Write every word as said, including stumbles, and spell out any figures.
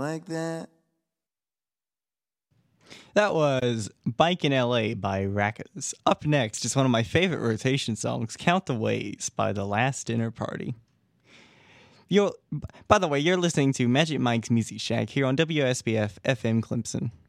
Like that. That was Bike in L A by Rackers. Up next is one of my favorite rotation songs, Count the Ways by The Last Dinner Party. You're, by the way, you're listening to Magic Mike's Music Shack here on W S B F F M Clemson.